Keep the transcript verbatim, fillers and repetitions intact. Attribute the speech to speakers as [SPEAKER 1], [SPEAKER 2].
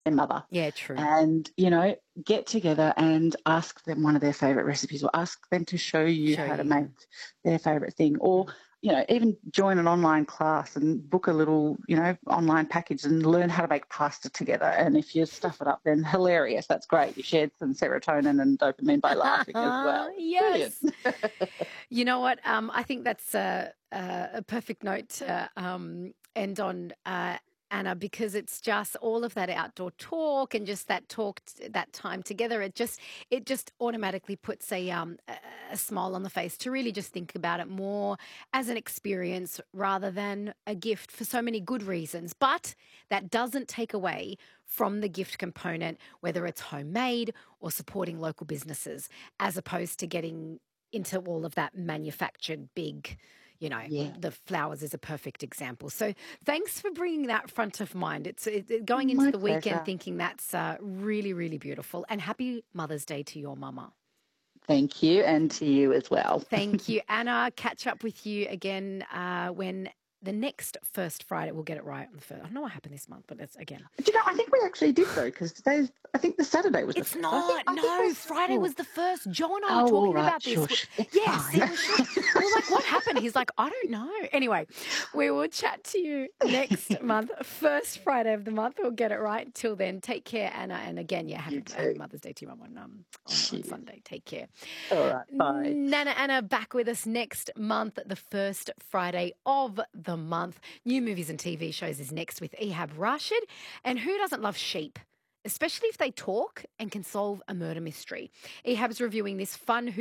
[SPEAKER 1] their mother.
[SPEAKER 2] Yeah, true.
[SPEAKER 1] And, you know, get together and ask them one of their favourite recipes, or ask them to show you
[SPEAKER 2] Show
[SPEAKER 1] how to make
[SPEAKER 2] you.
[SPEAKER 1] their favourite thing. Or,
[SPEAKER 2] Mm.
[SPEAKER 1] you know, even join an online class and book a little, you know, online package and learn how to make pasta together. And if you stuff it up, then hilarious. That's great. You shared some serotonin and dopamine by laughing as well. It's brilliant.
[SPEAKER 2] Yes. You know what? Um, I think that's a, a, a perfect note to um, end on, uh, Anna, because it's just all of that outdoor talk and just that talk, t- that time together. It just, it just automatically puts a, um, a a smile on the face to really just think about it more as an experience rather than a gift for so many good reasons. But that doesn't take away from the gift component, whether it's homemade or supporting local businesses, as opposed to getting into all of that manufactured big, you know,
[SPEAKER 1] Yeah.
[SPEAKER 2] the flowers is a perfect example. So thanks for bringing that front of mind. It's it, it- going into
[SPEAKER 1] My
[SPEAKER 2] the weekend
[SPEAKER 1] pleasure.
[SPEAKER 2] thinking that's uh, really, really beautiful. And happy Mother's Day to your mama.
[SPEAKER 1] Thank you, and to you as well.
[SPEAKER 2] Thank you, Anna. Catch up with you again uh, when the next first Friday, we'll get it right on the first. I don't know what happened this month, but it's again.
[SPEAKER 1] Do you know, I think we actually did though, because today's, I think the Saturday was the
[SPEAKER 2] It's
[SPEAKER 1] first. I think,
[SPEAKER 2] not.
[SPEAKER 1] I think
[SPEAKER 2] No,
[SPEAKER 1] we're
[SPEAKER 2] Friday
[SPEAKER 1] still.
[SPEAKER 2] was the first. Joe and I were
[SPEAKER 1] Oh, all
[SPEAKER 2] talking
[SPEAKER 1] right,
[SPEAKER 2] about this. W-
[SPEAKER 1] shush. It's
[SPEAKER 2] Yes,
[SPEAKER 1] fine.
[SPEAKER 2] it was shush. We were like, what happened? He's like, I don't know. Anyway, we will chat to you next month, first Friday of the month. We'll get it right. Until then, take care, Anna. And again, yeah,
[SPEAKER 1] You
[SPEAKER 2] happy, happy
[SPEAKER 1] too.
[SPEAKER 2] Mother's Day to you, Mum, on, um, on, on
[SPEAKER 1] Cheers.
[SPEAKER 2] Sunday. Take care.
[SPEAKER 1] All right, bye.
[SPEAKER 2] Nana Anna back with us next month, the first Friday of the month. New movies and T V shows is next with Ehab Rashid. And who doesn't love sheep? Especially if they talk and can solve a murder mystery. Ehab's reviewing this fun